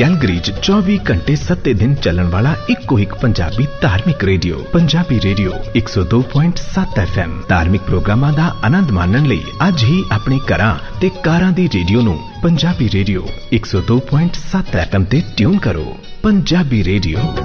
Calgary 24 घंटे 7 दिन चलण वाला इको एक पंजाबी धार्मिक रेडियो पंजाबी रेडियो 102.7 FM। धार्मिक प्रोग्रामां दा आनंद माणन लई अज ही अपने घरां ते कारां दी रेडियो नूं पंजाबी रेडियो 102.7 FM ते ट्यून करो। पंजाबी रेडियो।